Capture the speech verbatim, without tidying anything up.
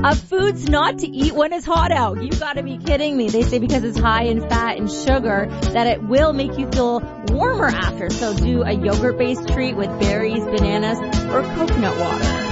A food's not to eat when it's hot out. You gotta be kidding me. They say because it's high in fat and sugar that it will make you feel warmer after. So do a yogurt-based treat with berries, bananas, or coconut water.